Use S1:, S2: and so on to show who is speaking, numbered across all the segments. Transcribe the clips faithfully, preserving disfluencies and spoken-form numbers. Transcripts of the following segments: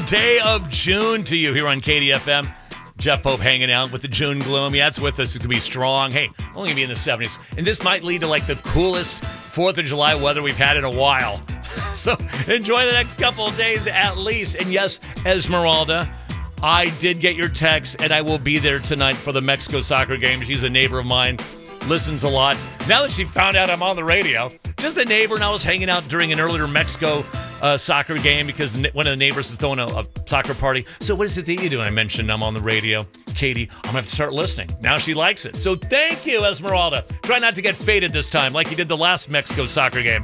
S1: day of June to you here on K D F M. Jeff Pope hanging out with the June gloom. Yeah, it's with us. It's going to be strong. Hey, only going to be in the seventies. And this might lead to like the coolest fourth of July weather we've had in a while. So enjoy the next couple of days at least. And yes, Esmeralda, I did get your text, and I will be there tonight for the Mexico soccer game. She's a neighbor of mine, listens a lot. Now that she found out I'm on the radio, just a neighbor, and I was hanging out during an earlier Mexico uh, soccer game because one of the neighbors is throwing a, a soccer party. So what is it that you do? And I mentioned I'm on the radio. Katie, I'm going to have to start listening. Now she likes it. So thank you, Esmeralda. Try not to get faded this time like you did the last Mexico soccer game.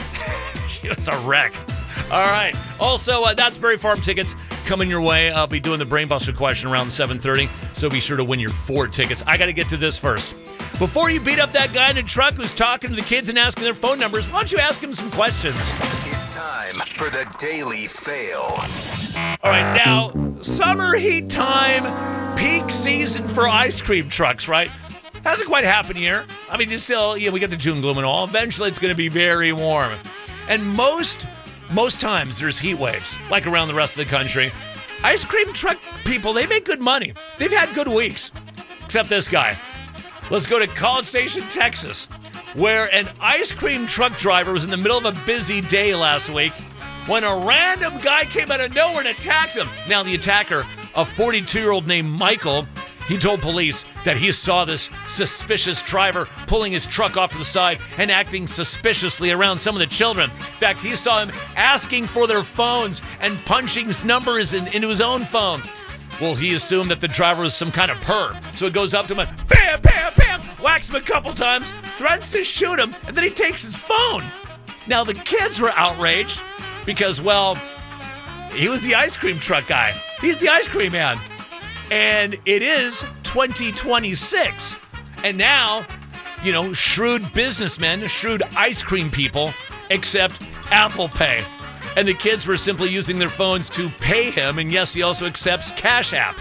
S1: She was a wreck. All right. Also, uh, Knott's Berry Farm tickets coming your way. I'll be doing the Brainbuster question around seven thirty, so be sure to win your four tickets. I got to get to this first. Before you beat up that guy in the truck who's talking to the kids and asking their phone numbers, why don't you ask him some questions?
S2: It's time for the Daily Fail.
S1: All right, now, summer heat time, peak season for ice cream trucks, right? Hasn't quite happened here. I mean, it's still, yeah, we get the June gloom and all. Eventually, it's going to be very warm. And most, most times, there's heat waves, like around the rest of the country. Ice cream truck people, they make good money. They've had good weeks, except this guy. Let's go to College Station, Texas, where an ice cream truck driver was in the middle of a busy day last week when a random guy came out of nowhere and attacked him. Now, the attacker, a forty-two-year-old named Michael, he told police that he saw this suspicious driver pulling his truck off to the side and acting suspiciously around some of the children. In fact, he saw him asking for their phones and punching numbers in, into his own phone. Well, he assumed that the driver was some kind of perv. So he goes up to him and bam, bam, bam, whacks him a couple times, threatens to shoot him, and then he takes his phone. Now, the kids were outraged because, well, he was the ice cream truck guy. He's the ice cream man. And it is twenty twenty-six. And now, you know, shrewd businessmen, shrewd ice cream people accept Apple Pay. And the kids were simply using their phones to pay him. And yes, he also accepts Cash App.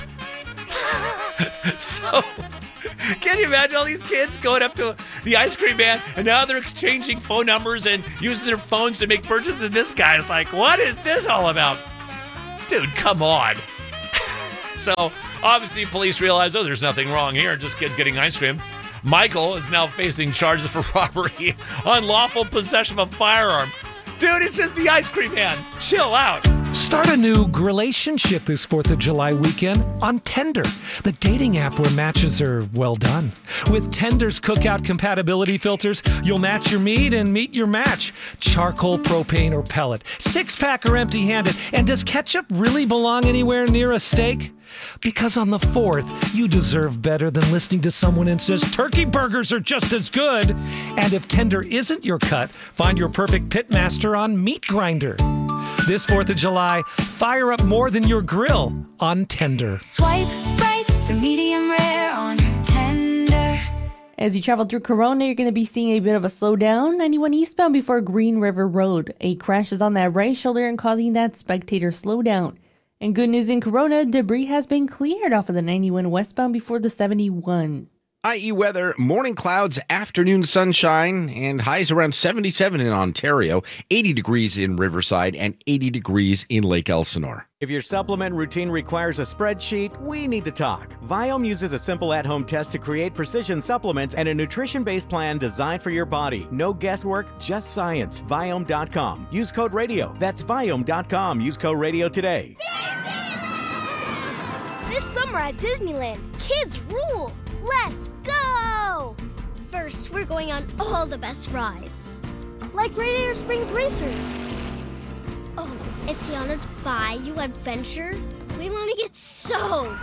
S1: So, can you imagine all these kids going up to the ice cream man and now they're exchanging phone numbers and using their phones to make purchases? And this guy's like, what is this all about? Dude, come on. So, obviously, police realize, oh, there's nothing wrong here. Just kids getting ice cream. Michael is now facing charges for robbery, unlawful possession of a firearm. Dude, it's just the ice cream man. Chill out.
S3: Start a new relationship this fourth of July weekend on Tinder, the dating app where matches are well done. With Tinder's cookout compatibility filters, you'll match your meat and meet your match. Charcoal, propane, or pellet. Six-pack or empty-handed. And does ketchup really belong anywhere near a steak? Because on the fourth, you deserve better than listening to someone insist turkey burgers are just as good. And if Tinder isn't your cut, find your perfect pitmaster on Meat Grinder. This fourth of July, fire up more than your grill on Tinder.
S4: Swipe right for medium rare on Tinder.
S5: As you travel through Corona, you're going to be seeing a bit of a slowdown. ninety-one eastbound before Green River Road. A crash is on that right shoulder and causing that spectator slowdown. And good news in Corona, debris has been cleared off of the ninety-one westbound before the seventy-one.
S6: I E weather, morning clouds, afternoon sunshine, and highs around seventy-seven in Ontario, eighty degrees in Riverside, and eighty degrees in Lake Elsinore.
S7: If your supplement routine requires a spreadsheet, we need to talk. Viome uses a simple at-home test to create precision supplements and a nutrition-based plan designed for your body. No guesswork, just science. Viome dot com. Use code RADIO. That's Viome dot com. Use code RADIO today.
S8: This summer at Disneyland, kids rule. Let's go!
S9: First, we're going on all the best rides.
S8: Like Radiator Springs Racers.
S9: Oh, it's Tiana's Bayou Adventure. We want to get soaked.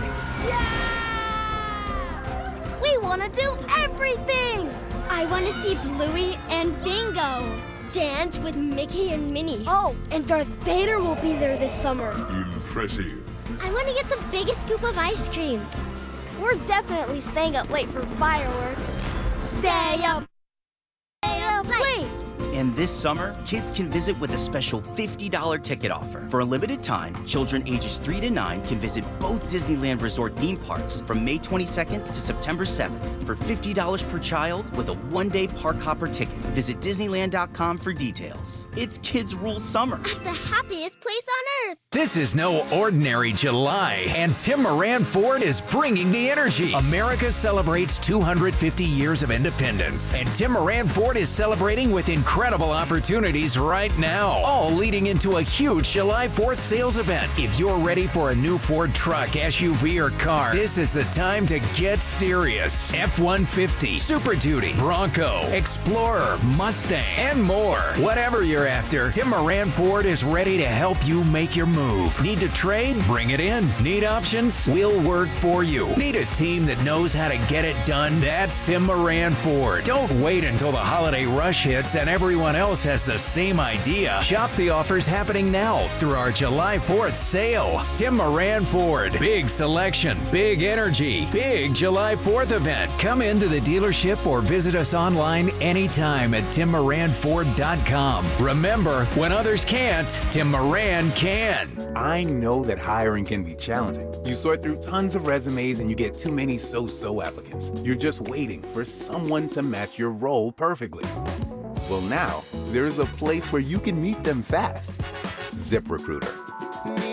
S8: Yeah! We want to do everything!
S9: I want to see Bluey and Bingo. Dance with Mickey and Minnie.
S8: Oh, and Darth Vader will be there this summer.
S10: Impressive.
S9: I want to get the biggest scoop of ice cream.
S8: We're definitely staying up late for fireworks.
S9: Stay up.
S8: Stay up late.
S10: And this summer, kids can visit with a special fifty dollars ticket offer. For a limited time, children ages three to nine can visit both Disneyland Resort theme parks from May twenty-second to September seventh for fifty dollars per child with a one-day park hopper ticket. Visit Disneyland dot com for details. It's Kids Rule Summer.
S9: At the happiest place on earth.
S11: This is no ordinary July, and Tim Moran Ford is bringing the energy. America celebrates two hundred fifty years of independence, and Tim Moran Ford is celebrating with incredible opportunities right now, all leading into a huge July fourth sales event. If you're ready for a new Ford truck, S U V, or car, this is the time to get serious. F one fifty, Super Duty, Bronco, Explorer, Mustang, and more. Whatever you're after, Tim Moran Ford is ready to help you make your move. Need to trade? Bring it in. Need options? We'll work for you. Need a team that knows how to get it done? That's Tim Moran Ford. Don't wait until the holiday rush hits and everyone else has the same idea. Shop the offers happening now through our July fourth sale. Tim Moran Ford. Big selection, big energy, big July fourth event. Come into the dealership or visit us online anytime at tim moran ford dot com. Remember, when others can't, Tim Moran can.
S12: I know that hiring can be challenging. You sort through tons of resumes and you get too many so-so applicants. You're just waiting for someone to match your role perfectly. Well, now, there's a place where you can meet them fast. ZipRecruiter.